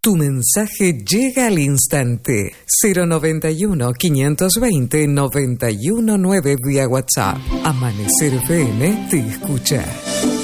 Tu mensaje llega al instante. 091-520-919 vía WhatsApp. Amanecer FM te escucha.